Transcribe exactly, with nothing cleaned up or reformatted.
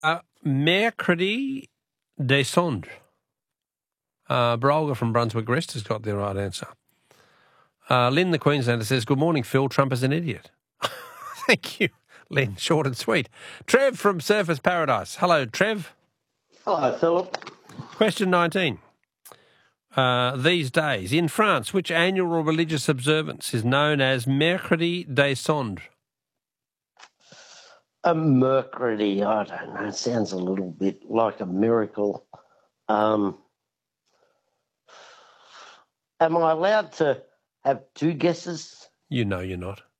Uh, Mercredi des Cendres. Uh, Brolga from Brunswick Rest has got the right answer. Uh, Lynn, the Queenslander, says, good morning, Phil. Trump is an idiot. Thank you, Lynn. Short and sweet. Trev from Surfers Paradise. Hello, Trev. Hello, Philip. Question nineteen. Uh, these days, in France, which annual religious observance is known as Mercredi des Cendres? A Mercredi, I don't know, sounds a little bit like a miracle. Um, am I allowed to have two guesses? You know you're not.